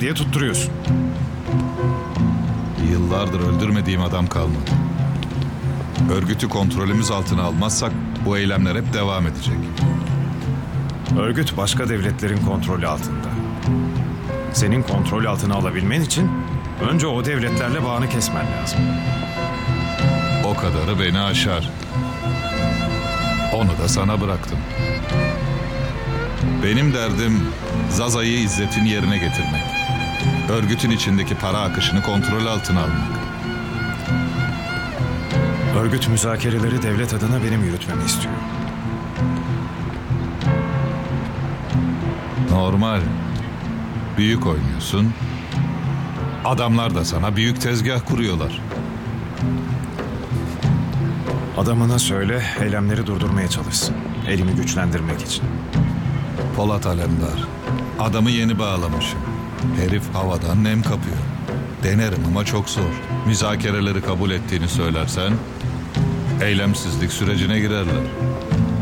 diye tutturuyorsun. Yıllardır öldürmediğim adam kalmadı. Örgütü kontrolümüz altına almazsak bu eylemler hep devam edecek. Örgüt başka devletlerin kontrolü altında. Senin kontrol altına alabilmen için önce o devletlerle bağını kesmen lazım. O kadarı beni aşar. Onu da sana bıraktım. Benim derdim Zaza'yı İzzet'in yerine getirmek. Örgütün içindeki para akışını kontrol altına almak. Örgüt müzakereleri devlet adına benim yürütmemi istiyor. Normal. Büyük oynuyorsun. Adamlar da sana büyük tezgah kuruyorlar. Adamına söyle eylemleri durdurmaya çalışsın. Elimi güçlendirmek için. Polat Alemdar. Adamı yeni bağlamışım. Herif havadan nem kapıyor. Denerim ama çok zor. Müzakereleri kabul ettiğini söylersen eylemsizlik sürecine girerler.